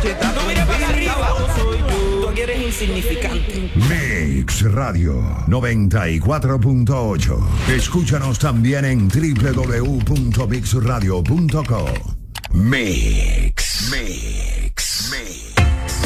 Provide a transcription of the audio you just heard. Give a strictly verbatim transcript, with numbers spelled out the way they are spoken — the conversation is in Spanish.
No mires para arriba, soy yo. Tú aquí eres insignificante. Mix Radio noventa y cuatro punto ocho. Escúchanos también en doble u doble u doble u punto mix radio punto com. Mix, Mix, Mix.